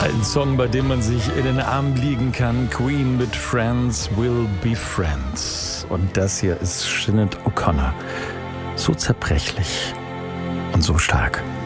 Ein Song, bei dem man sich in den Armen liegen kann. Queen mit Friends Will Be Friends. Und das hier ist Sinead O'Connor. So zerbrechlich und so stark.